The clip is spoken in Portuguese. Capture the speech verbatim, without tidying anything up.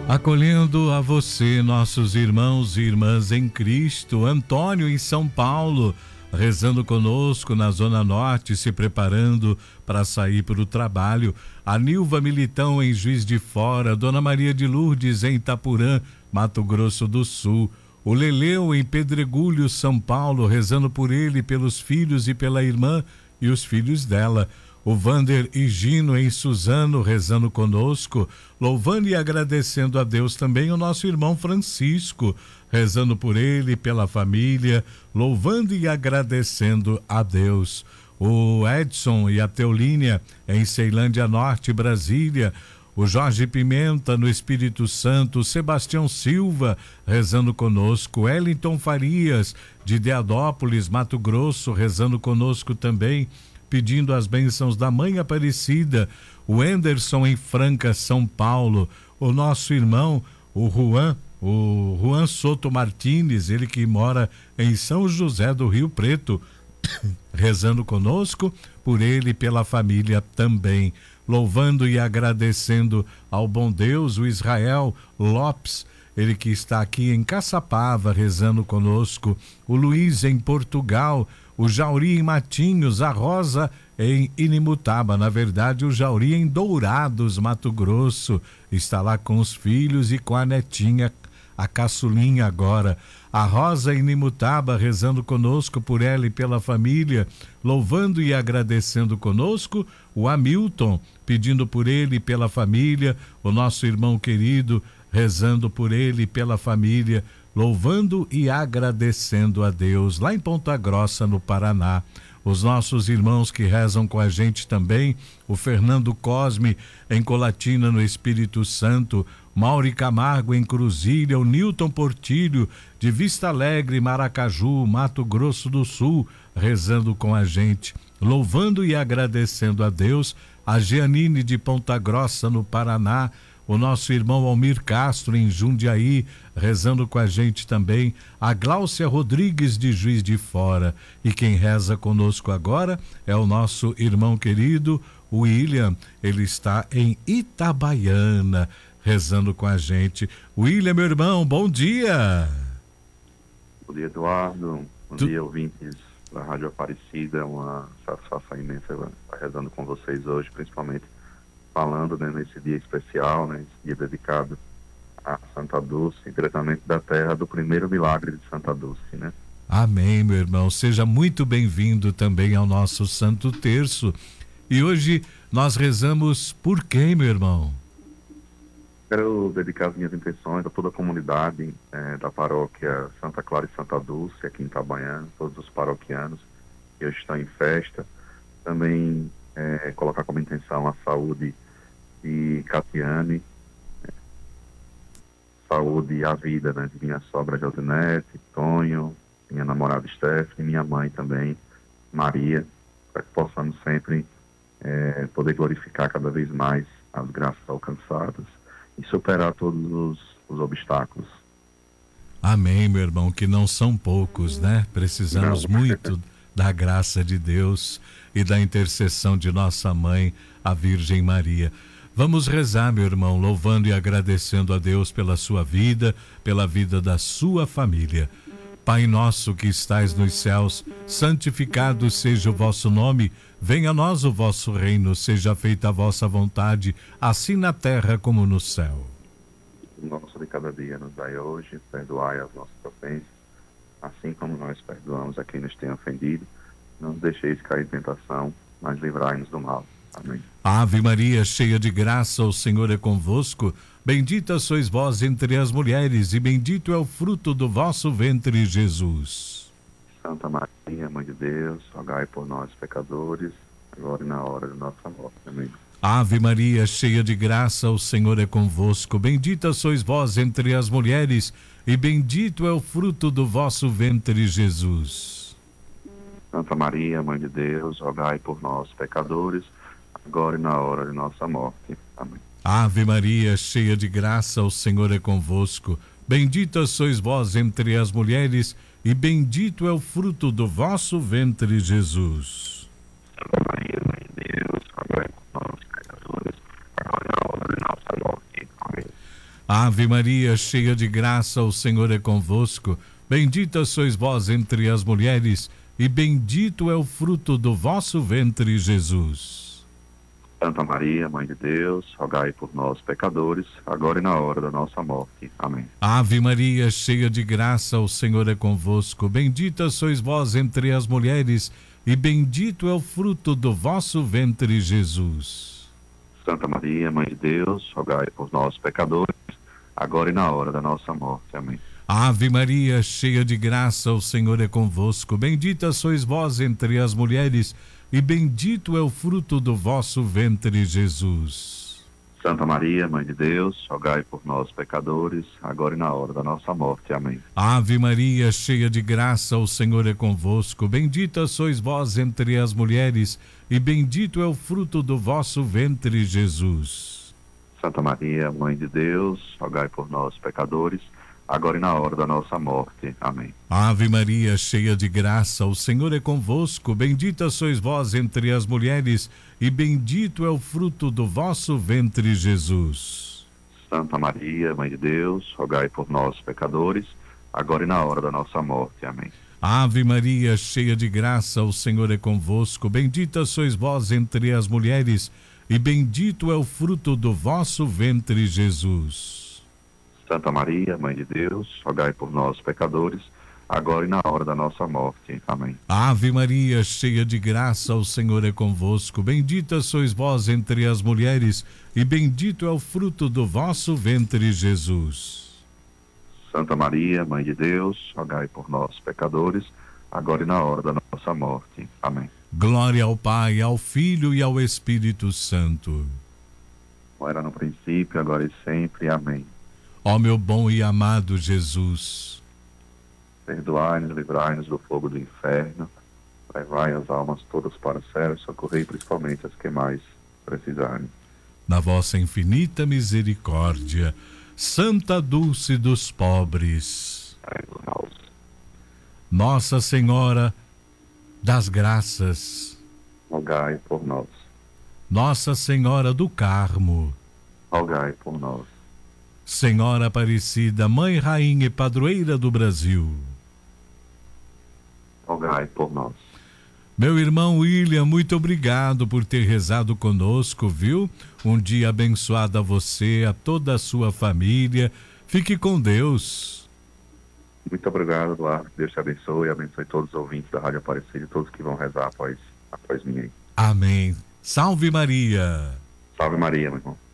Acolhendo a você, nossos irmãos e irmãs em Cristo. Antônio em São Paulo, rezando conosco na Zona Norte, se preparando para sair para o trabalho. A Nilva Militão em Juiz de Fora, Dona Maria de Lourdes em Itapurã, Mato Grosso do Sul. O Leleu em Pedregulho, São Paulo, rezando por ele, pelos filhos e pela irmã e os filhos dela. O Vander e Gino em Suzano, rezando conosco, louvando e agradecendo a Deus também o nosso irmão Francisco, rezando por ele, pela família, louvando e agradecendo a Deus. O Edson e a Teolínia em Ceilândia Norte, Brasília. O Jorge Pimenta no Espírito Santo, Sebastião Silva rezando conosco, Wellington Farias de Deadópolis, Mato Grosso, rezando conosco também, pedindo as bênçãos da Mãe Aparecida. O Anderson em Franca, São Paulo. O nosso irmão, o Juan, o Juan Soto Martins, ele que mora em São José do Rio Preto, rezando conosco, por ele e pela família também. Louvando e agradecendo ao bom Deus, o Israel Lopes, ele que está aqui em Caçapava, rezando conosco. O Luiz em Portugal, o Jauri em Matinhos, a Rosa em Inimutaba, na verdade o Jauri em Dourados, Mato Grosso, está lá com os filhos e com a netinha, a caçulinha agora. A Rosa em Inimutaba rezando conosco por ela e pela família, louvando e agradecendo conosco. O Hamilton pedindo por ele e pela família, o nosso irmão querido rezando por ele e pela família, louvando e agradecendo a Deus. Lá em Ponta Grossa, no Paraná, os nossos irmãos que rezam com a gente também, o Fernando Cosme em Colatina, no Espírito Santo, Mauri Camargo em Cruzilha, o Newton Portilho de Vista Alegre, Maracaju, Mato Grosso do Sul, rezando com a gente, louvando e agradecendo a Deus. A Gianine de Ponta Grossa, no Paraná, o nosso irmão Almir Castro em Jundiaí, rezando com a gente também, a Gláucia Rodrigues de Juiz de Fora. E quem reza conosco agora é o nosso irmão querido, o William, ele está em Itabaiana, rezando com a gente. William, meu irmão, bom dia! Bom dia, Eduardo, bom tu... dia, ouvintes da Rádio Aparecida, é uma satisfação imensa estar rezando com vocês hoje, principalmente falando, né, nesse dia especial, né, esse dia dedicado a Santa Dulce, diretamente da terra do primeiro milagre de Santa Dulce, né? Amém, meu irmão. Seja muito bem-vindo também ao nosso Santo Terço. E hoje nós rezamos por quem, meu irmão? Quero dedicar as minhas intenções a toda a comunidade eh, da paróquia Santa Clara e Santa Dulce, aqui em Itabaiana, todos os paroquianos que hoje estão em festa. Também eh, colocar como intenção a saúde de Catiane, eh, saúde e a vida, né, de minha sogra Josinete, Tonho, minha namorada Stephanie, minha mãe também, Maria, para que possamos sempre eh, poder glorificar cada vez mais as graças alcançadas e superar todos os, os obstáculos. Amém, meu irmão, que não são poucos, né? Precisamos não. muito da graça de Deus e da intercessão de nossa mãe, a Virgem Maria. Vamos rezar, meu irmão, louvando e agradecendo a Deus pela sua vida, pela vida da sua família. Pai nosso que estais nos céus, santificado seja o vosso nome, venha a nós o vosso reino, seja feita a vossa vontade, assim na terra como no céu. O nosso de cada dia nos dai hoje, perdoai as nossas ofensas, assim como nós perdoamos a quem nos tem ofendido. Não nos deixeis cair em tentação, mas livrai-nos do mal. Amém. Ave Maria, cheia de graça, o Senhor é convosco. Bendita sois vós entre as mulheres, e bendito é o fruto do vosso ventre, Jesus. Santa Maria, Mãe de Deus, rogai por nós, pecadores, agora e na hora de nossa morte. Amém. Ave Maria, cheia de graça, o Senhor é convosco. Bendita sois vós entre as mulheres, e bendito é o fruto do vosso ventre, Jesus. Santa Maria, Mãe de Deus, rogai por nós, pecadores, agora e na hora de nossa morte. Amém. Ave Maria, cheia de graça, o Senhor é convosco. Bendita sois vós entre as mulheres, e bendito é o fruto do vosso ventre, Jesus. Santa Maria, Mãe de Deus, rogai por nós, pecadores, agora e na hora de nossa morte. Amém. Ave Maria, cheia de graça, o Senhor é convosco. Bendita sois vós entre as mulheres, e bendito é o fruto do vosso ventre, Jesus. Santa Maria, Mãe de Deus, rogai por nós, pecadores, agora e na hora da nossa morte. Amém. Ave Maria, cheia de graça, o Senhor é convosco. Bendita sois vós entre as mulheres, e bendito é o fruto do vosso ventre, Jesus. Santa Maria, Mãe de Deus, rogai por nós, pecadores, agora e na hora da nossa morte. Amém. Ave Maria, cheia de graça, o Senhor é convosco. Bendita sois vós entre as mulheres, e bendito é o fruto do vosso ventre, Jesus. Santa Maria, Mãe de Deus, rogai por nós, pecadores, agora e na hora da nossa morte. Amém. Ave Maria, cheia de graça, o Senhor é convosco. Bendita sois vós entre as mulheres, e bendito é o fruto do vosso ventre, Jesus. Santa Maria, Mãe de Deus, rogai por nós, pecadores, agora e na hora da nossa morte. Amém. Ave Maria, cheia de graça, o Senhor é convosco. Bendita sois vós entre as mulheres, e bendito é o fruto do vosso ventre, Jesus. Santa Maria, Mãe de Deus, rogai por nós, pecadores, agora e na hora da nossa morte. Amém. Ave Maria, cheia de graça, o Senhor é convosco. Bendita sois vós entre as mulheres, e bendito é o fruto do vosso ventre, Jesus. Santa Maria, Mãe de Deus, rogai por nós, pecadores, agora e na hora da nossa morte. Amém. Ave Maria, cheia de graça, o Senhor é convosco. Bendita sois vós entre as mulheres, e bendito é o fruto do vosso ventre, Jesus. Santa Maria, Mãe de Deus, rogai por nós, pecadores, agora e na hora da nossa morte. Amém. Glória ao Pai, ao Filho e ao Espírito Santo. Como era no princípio, agora e sempre. Amém. Ó meu bom e amado Jesus, perdoai-nos, livrai-nos do fogo do inferno, levai as almas todas para o céu e socorrei principalmente as que mais precisarem. Na vossa infinita misericórdia, Santa Dulce dos Pobres, Nossa Senhora das Graças, rogai por nós. Nossa Senhora do Carmo, rogai por nós. Senhora Aparecida, Mãe, Rainha e Padroeira do Brasil, rogai por nós. Meu irmão William, muito obrigado por ter rezado conosco, viu? Um dia abençoado a você, a toda a sua família. Fique com Deus. Muito obrigado, Eduardo. Deus te abençoe e abençoe todos os ouvintes da Rádio Aparecida e todos que vão rezar após, após mim aí. Amém. Salve Maria. Salve Maria, meu irmão.